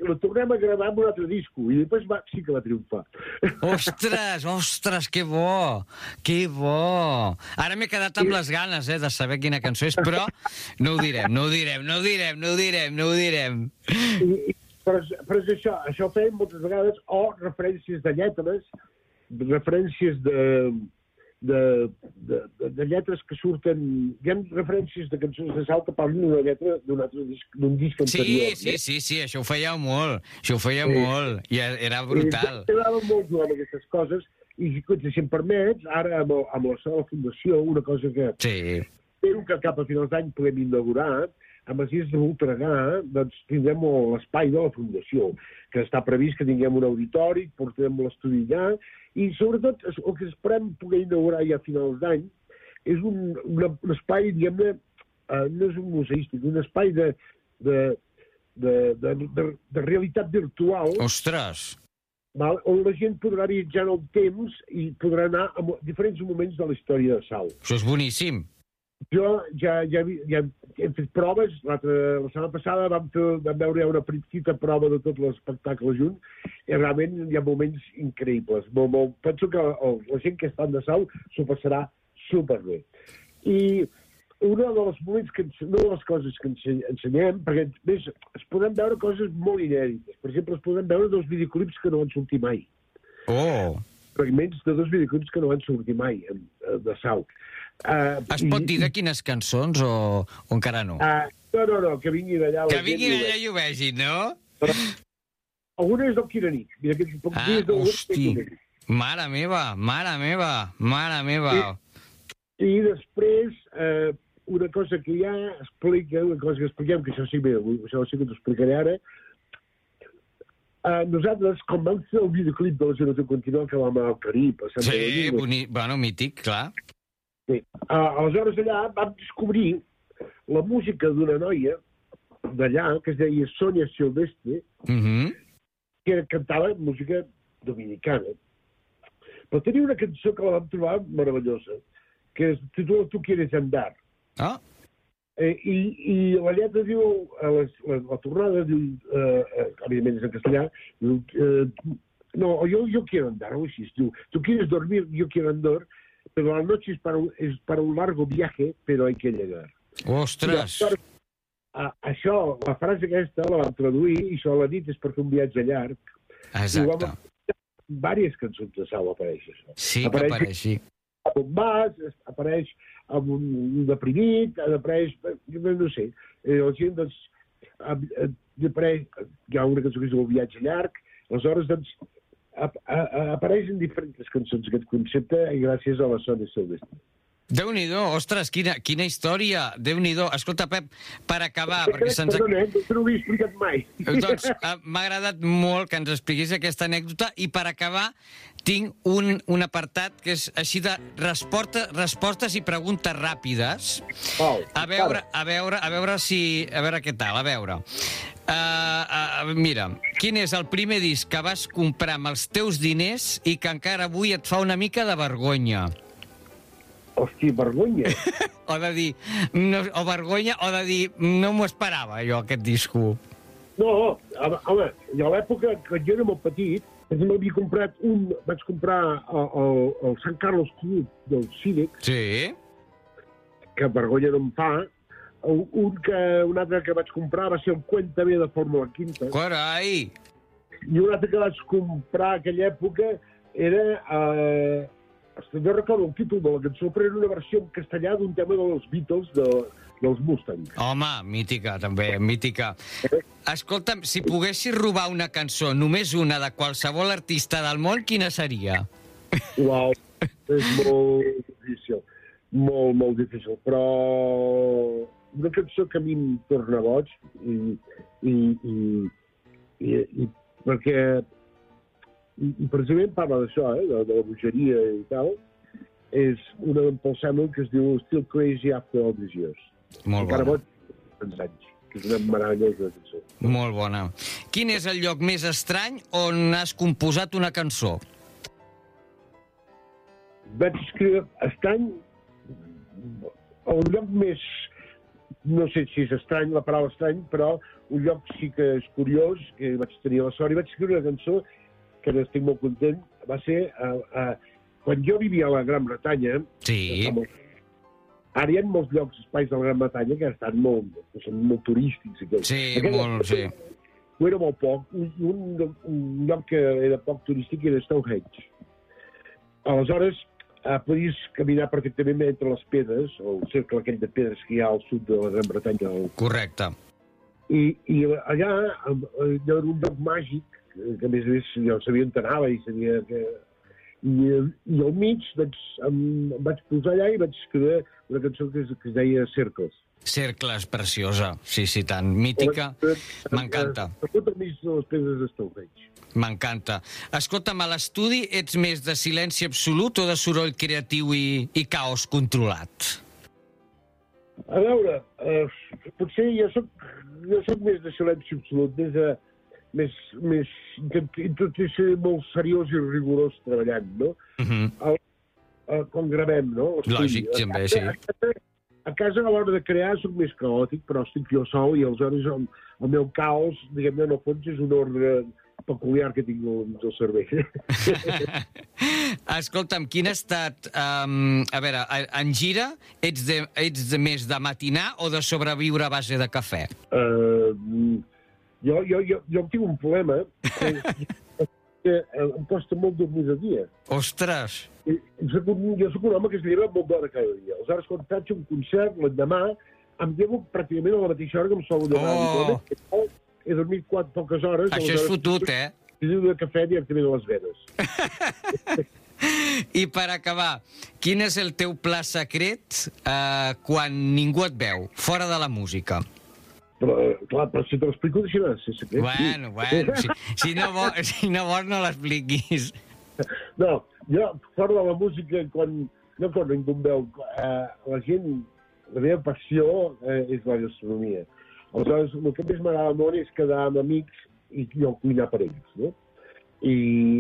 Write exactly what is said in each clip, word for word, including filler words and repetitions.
la tornem a gravar amb un altre disco, i després va, sí que va triomfar. Ostres, ostres, que bo, que bo. Ara m'he quedat amb les ganes, eh, de saber quina cançó és, però no ho direm, no ho direm, no ho direm, no ho direm, no ho direm. I, i, però, però és això, això ho fem moltes vegades, o referències de lletres, referències de... De, de, de, de lletres que surten... Hi ha referències de cançons de Sau que parlen d'una lletra d'un altre disc, d'un disc anterior. Sí, sí, sí, sí, això ho fèieu molt, això ho fèieu sí. molt, i era brutal. I m'agrada molt jugar amb aquestes coses, i si em permets, ara amb, el, amb la seva fundació, una cosa que sí. espero que cap a finals d'any puguem inaugurar, amb els dies de Voltregà, doncs tindrem l'espai de la fundació, que està previst que tinguem un auditori, portem l'estudi allà, i sobretot el que esperem poder inaugurar ja a finals d'any és un, un, un espai, diguem-ne, eh, no és un museístic, un espai de, de, de, de, de, de realitat virtual. Ostres! Val? On la gent podrà viatjar en el temps i podrà anar a diferents moments de la història de Sau. Això és boníssim. Jo ja, ja, ja hem fet proves, la setmana passada vam, fer, vam veure una petita prova de tot l'espectacle junt, i realment hi ha moments increïbles. Molt, molt, penso que el, la gent que està de Sau s'ho passarà superbé. I una de les moments que, una de les coses que ensenyem, perquè més, es podem veure coses molt inèdites. Per exemple, es podem veure dos videoclips que no van sortir mai. Oh! Fragments de dos videoclips que no van sortir mai de Sau. Uh, es pot dir de quines cançons o, o encara no? Uh, no, no, no, que vingui d'allà... Que vingui d'allà i ho vegin, no? Però, alguna és del Quiranic. Mira, aquests pocs ah, dies hosti, mare meva, mare meva, mare meva. I, i després, uh, una cosa que ja explica, una cosa que expliquem, que això sí, bé, això sí que t'ho explicaré ara, Uh, nosaltres, com vam fer el videoclip de la Zona Continental que vam al Carib... A Santa sí, boni... bueno, mític, clar. Sí. Uh, aleshores allà vam descobrir la música d'una noia d'allà, que es deia Sonia Silvestre, uh -huh. que cantava música dominicana. Però tenia una cançó que la vam trobar meravellosa, que es titula Tu quieres andar. Ah. Eh, i, I la lletra diu, a la, la, la tornada diu, eh, eh, evidentment és en castellà, diu, eh, no, yo, yo quiero andar, o així, diu, tu quieres dormir, yo quiero andar, pero la noche es para, un, es para un largo viaje, pero hay que llegar. Ostres! I, a, això, la frase aquesta la vam traduir, i això la nit és per fer un viatge llarg. Exacte. Diverses cançons de Sau apareix això. Sí, apareix, que apareix, sí. On vas, apareix amb un, un deprimit, apareix, no sé, eh, la gent, doncs, apareix, hi ha una cançó que és el viatge llarg, aleshores, doncs, ap apareixen diferents cançons aquest concepte i gràcies a la Sonia Silvestre. Déu-n'hi-do, ostres, quina, quina història, Déu-n'hi-do. Escolta, Pep, per acabar... perquè se'ns... Perdona, eh, no ho he explicat mai. Doncs m'ha agradat molt que ens expliquis aquesta anècdota, i per acabar tinc un, un apartat que és així de resposta, respostes i preguntes ràpides. Oh, a veure, a veure, a veure si... A veure què tal, a veure. Uh, uh, mira, quin és el primer disc que vas comprar amb els teus diners i que encara avui et fa una mica de vergonya? Hòstia, vergonya. O de dir, no, o vergonya, o de dir, no m'ho esperava, jo, aquest disco. No, home, jo a l'època que jo era molt petit, m'havia comprat un... Vaig comprar el, el, el Sant Carlos Club del Cívic. Sí. Que vergonya no em fa. Un, que, un altre que vaig comprar va ser el Cuenta B de Fórmula Quinta. Carai! I un altre que vaig comprar a aquella època era... Eh, no recordo el títol de la cançó, però era una versió en castellà d'un tema dels Beatles, de, dels Mustang. Home, mítica, també, mítica. Escolta'm, si poguessis robar una cançó, només una, de qualsevol artista del món, quina seria? Uau, és molt difícil. Molt, molt difícil. Però una cançó que a mi em torna boig, i, i, i, i, i perquè... I, i precisament parla d'això, eh, de, de la bogeria i tal, és una d'en Paul Samuel que es diu Still Crazy After All These Years. Molt Encara bona. Encara anys, que és una meravellosa cançó. Molt bona. Quin és el lloc més estrany on has composat una cançó? Vaig escriure estrany, el lloc més, no sé si és estrany, la paraula estrany, però un lloc sí que és curiós, que vaig tenir la sort, i vaig escriure una cançó que n'estic molt content, va ser... Uh, uh, quan jo vivia a la Gran Bretanya... Sí. Molt, ara hi ha molts llocs, espais de la Gran Bretanya, que estan molt, que són molt turístics. I sí, Aquell, molt, sí. Ho era molt poc. Un, un, un lloc que era poc turístic era Stonehenge. Aleshores, eh, podies caminar perfectament entre les pedres, o el cercle aquell de pedres que hi ha al sud de la Gran Bretanya. Correcte. I, i allà hi ha un lloc màgic, que a més a més jo sabia on anava i sabia que... I, i al mig doncs, em, em vaig posar allà i vaig escriure una cançó que es, que es deia Cercles. Cercles, preciosa. Sí, sí, tan mítica. M'encanta. Tot al mig de les pedres de Stonehenge. M'encanta. Escolta'm, a l'estudi ets més de silenci absolut o de soroll creatiu i, i caos controlat? A veure, eh, potser jo soc, jo soc més de silenci absolut, més de... més, més intento ser molt seriós i rigorós treballant, no? Uh-huh. el, el, quan gravem, no? Lògic, també, sí. A casa, a casa a l'hora de crear soc més caòtic, però estic jo sol i aleshores el, el meu caos, diguem-ne, en el fons és un ordre peculiar que tinc al cervell. Escolta'm, quin ha estat... Um, a veure, en gira, ets, de, ets de més de matinar o de sobreviure a base de cafè? Uh, jo, jo, jo, jo tinc un problema que, que em costa molt dormir de dia. Ostres! Soc un, jo soc un home que es lleva molt d'hora cada dia. Aleshores, quan faig un concert, l'endemà, em llevo pràcticament a la mateixa hora que em sol llevar. Oh! He dormit quatre poques hores. Això és fotut, eh? I diu de cafè directament a les venes. I per acabar, quin és el teu pla secret eh, quan ningú et veu, fora de la música? Però, clar, però si te l'explico, deixarà de ser secret. Bueno, bueno, si, si, no vols, si no vols no l'expliquis. No, jo, fora de la música, quan, no quan ningú em veu, eh, la gent, la meva passió eh, és la gastronomia. Aleshores, el que més m'agrada molt és quedar amb amics i jo cuinar per ells, no? I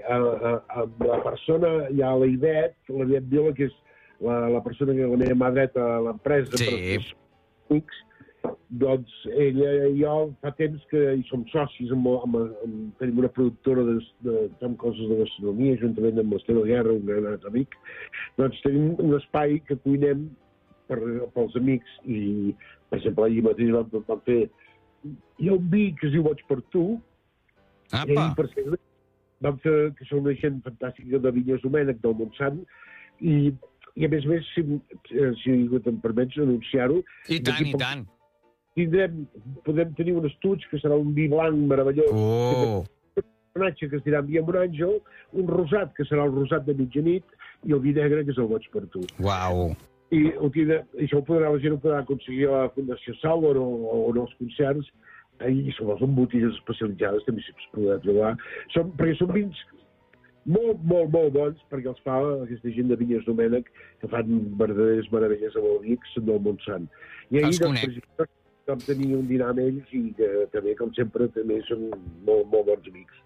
amb la persona, hi ha la Ivet, la Ivet Vila, que és la, la persona que és la meva mà dreta a l'empresa, sí. Per els amics, doncs ella i jo fa temps que hi som socis, amb, amb, amb, tenim una productora de, de, de coses de gastronomia, juntament amb l'Esteve Guerra, un gran amic, doncs tenim un espai que cuinem per, pels amics i, per exemple, ahir mateix vam, vam fer hi ha un vi que es diu Boig per tu. Apa. I ahir, per exemple, vam fer, que són una gent fantàstica de Vinyes Domènec, del Montsant, i, i a més a més, si, si em permets anunciar-ho... I tant, i tant. Tindrem, podem tenir un estuig que serà un vi blanc meravellós. Oh! Un personatge que es dirà Vi amb un àngel, un rosat, que serà el rosat de mitjanit, i el vi negre, que és el Boig per tu. Uau! I tindrà, això ho podrà, la gent ho podrà aconseguir a la Fundació Sauer o, o en els concerts, i sobretot són botigues especialitzades, també s'hi podrà trobar. Són, perquè són vins molt, molt, molt bons, perquè els fa aquesta gent de Vinyes Domènec, que fan verdaderes meravelles amb el vi, que són del Montsant. I ahir, doncs, vam tenir un dinar amb ells i que també, com sempre, també són molt, molt bons amics.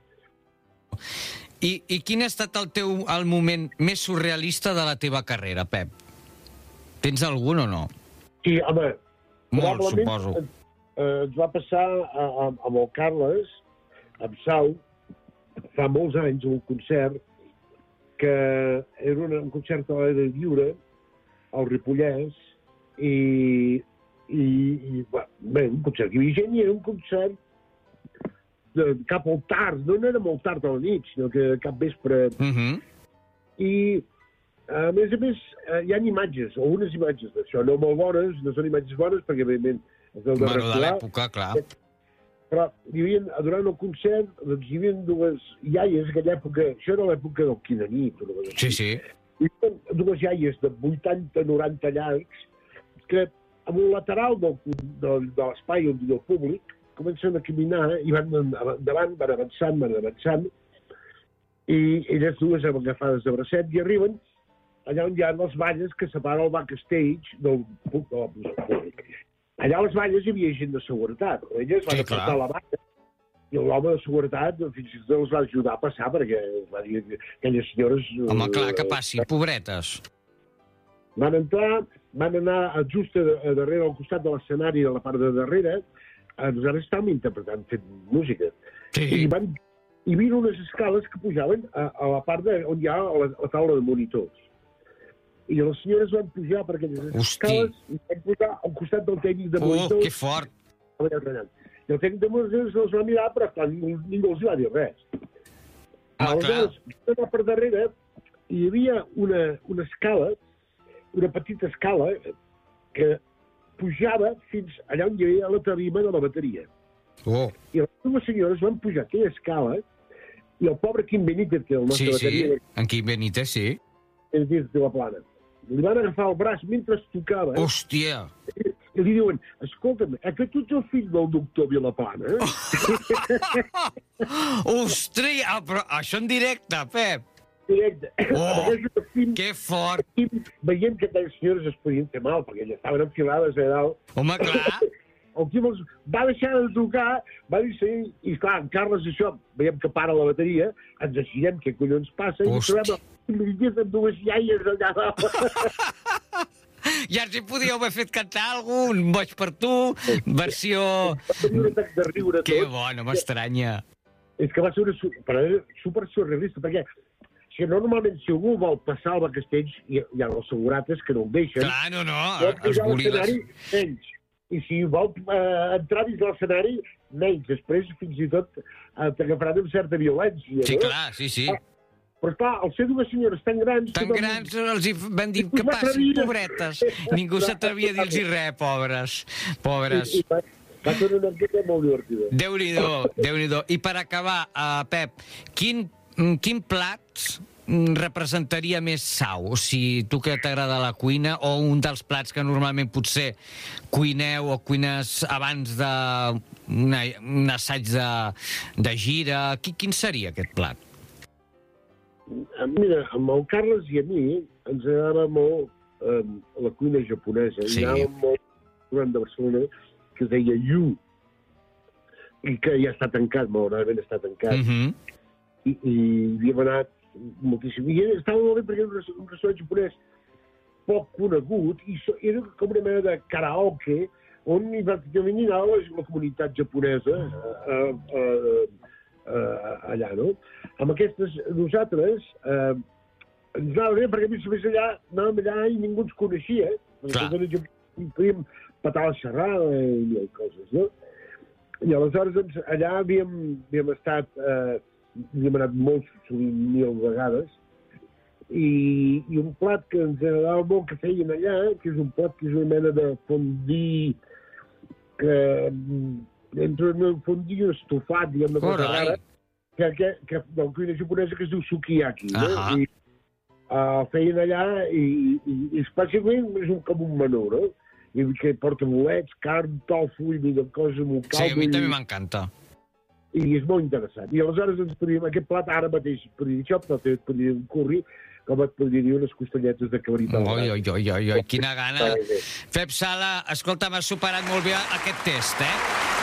I, i quin ha estat el teu el moment més surrealista de la teva carrera, Pep? Tens algun o no? Sí, home... Molt, suposo. Eh, ens va passar a, a, amb el Carles, amb Sau, fa molts anys, un concert, que era un, un concert a l'aire lliure, al Ripollès, i, i, i bé, un concert que hi havia gent, i era un concert de, cap al tard, no era molt tard a la nit, sinó que cap vespre. Uh-huh. I... A més a més, hi ha imatges, o unes imatges d'això, no molt bones, no són imatges bones, perquè, evidentment, es deu de bueno, de l'època, clar. Però hi havia, durant el concert, doncs hi havia dues iaies, que l'època, això era l'època del Quinanit. Sí, sí. Hi havia dues iaies de vuitanta noranta llargs, que amb un lateral del, del, de l'espai on hi ha el públic, comencen a caminar i van endavant, van avançant, van avançant, i elles dues agafades de bracet i arriben allà on hi ha les valles que separen el backstage del públic. Allà a les valles hi havia gent de seguretat. Elles van sí, apartar la valla i l'home de seguretat fins i tot els va ajudar a passar perquè va dir que aquelles senyores... Home, clar, que passi, pobretes. Van entrar, van anar just a darrere, al costat de l'escenari, de la part de darrere, nosaltres estàvem interpretant, fent música. Sí. I van, hi havia unes escales que pujaven a, a la part de, on hi ha la, la taula de monitors. I les senyores van pujar per aquelles escales i van pujar al costat del tècnic de monitors. Oh, que fort! I el tècnic de monitors els va mirar, però clar, ningú, ningú els va dir res. Aleshores, va per darrere, hi havia una, una escala, una petita escala, que pujava fins allà on hi havia la tarima de la bateria. Oh. I les dues senyores van pujar aquella escala i el pobre Quim Benítez, que era el nostre Sí, bateria... sí, en Quim Benítez, sí. És dins de la plana. Li van agafar el braç mentre tocava. Hòstia! I li diuen, escolta'm, eh, que tu ets el fill del doctor Vilaplana? Ostres, ah, però això en directe, Pep! Directe. Oh, Quim, que fort! Quim, veient que aquelles senyores es podien fer mal, perquè ja estaven enfilades a dalt. Home, clar! El Quim els va deixar de tocar, va dir, i clar, en Carles això, veiem que para la bateria, ens deixem què collons passa, Hosti. i trobem el Benítez amb dues iaies allà dalt. Ja ens hi podíeu haver fet cantar algun Boig per tu, versió... Va tenir un atac de riure tot. Que bo, no m'estranya. És que va ser una su per super surrealista, perquè si normalment si algú vol passar al Backstage, hi ha, hi ha els segurates que no el deixen. Clar, no, no, Vol els pujar a goril·les... l'escenari, menys. I si vol eh, entrar dins l'escenari, menys. Després, fins i tot, eh, t'agafaran amb certa violència. Sí, no? clar, sí, sí. Ah, però, esclar, al ser dues senyores tan grans... Tan tothom- grans els hi van dir que Ningú passin, s'atrevia. pobretes. Ningú s'atrevia a dir-los res, pobres. Pobres. I, i va, va ser una anècdota molt divertida. Déu-n'hi-do, Déu-n'hi-do. I per acabar, uh, Pep, quin, mm, quin plat mm, representaria més Sau? O sigui, tu que t'agrada la cuina, o un dels plats que normalment potser cuineu o cuines abans de una, un assaig de, de gira. Qui, quin seria aquest plat? Mira, amb el Carles i a mi ens agradava molt eh, la cuina japonesa. Sí. Hi anava molt un restaurant de Barcelona que es deia Yu, i que ja està tancat, malauradament està tancat. Mm -hmm. I, i havíem anat moltíssim. I estava molt bé perquè era un restaurant, un restaurant japonès poc conegut, i so, era com una mena de karaoke, on hi pràcticament hi anava la, la comunitat japonesa eh, eh, eh, allà, no? Amb aquestes, nosaltres, eh, ens anava bé, perquè a més a més allà, anàvem allà i ningú ens coneixia, perquè podíem petar la xerrada i, i coses, no? I aleshores, doncs, allà havíem, havíem estat, eh, havíem anat molt sovint, mil vegades, i, i un plat que ens agradava molt que feien allà, que és un plat que és una mena de fondí, que entre un fondí estofat, diguem, de cosa rara, que, que, que de la cuina japonesa que es diu sukiyaki, no? Uh -huh. I uh, feien allà i, i, i bàsicament és un, com un menú, no? I que porta bolets, carn, tofu i coses amb un caldo. Sí, a mi també i, m'encanta. I és molt interessant. I aleshores ens podríem, aquest plat ara mateix podria dir això, però també et podria dir un curri, com et podria dir unes costelletes de cabrit. Oi, oi, oi, oi, oi, quina gana. Pep Sala, escolta, m'has superat molt bé aquest test, eh?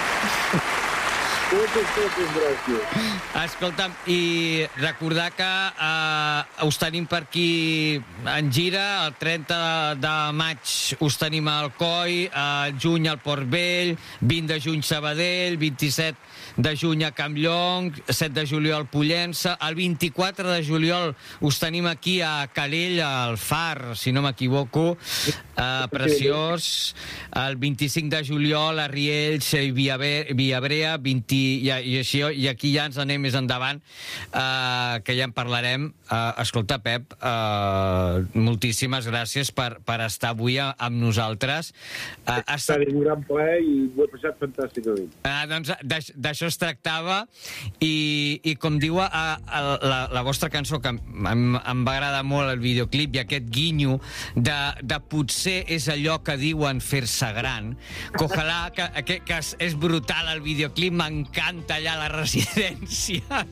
Moltes, moltes gràcies. Escolta'm, i recordar que uh, us tenim per aquí en gira, el trenta de maig us tenim al Coi, al juny al Port Vell, vint de juny Sabadell, vint-i-set de juny a Campllong, set de juliol Pollença, el vint-i-quatre de juliol us tenim aquí a Calell, al Far, si no m'equivoco, uh, preciós, el vint-i-cinc de juliol a Riells i Viabrea, vint i, i, així, i aquí ja ens anem més endavant, uh, que ja en parlarem. Uh, escolta, Pep, uh, moltíssimes gràcies per, per estar avui amb nosaltres. Uh, ha estat un gran plaer i ho he passat fantàsticament. Uh, doncs d'això es tractava, i, i com diu a, a la, la vostra cançó, que em, em va agradar molt el videoclip, i aquest guinyo de, de potser és allò que diuen fer-se gran, que ojalà, que, que, que és brutal el videoclip, m'encanta allà la residència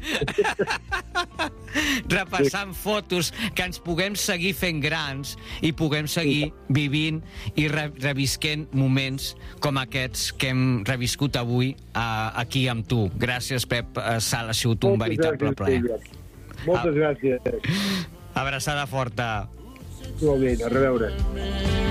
repassant fotos, que ens puguem seguir fent grans i puguem seguir vivint i re revisquent moments com aquests que hem reviscut avui uh, aquí amb tu. Gràcies, Pep Sala, ha sigut un veritable plaer. Moltes gràcies. Abraçada forta. Molt bé, a reveure.